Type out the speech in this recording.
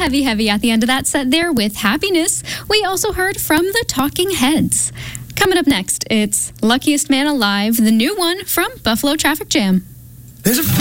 heavy at the end of that set there with Happiness. We also heard from the Talking Heads. Coming up next, it's Luckiest Man Alive, the new one from Buffalo Traffic Jam. There's a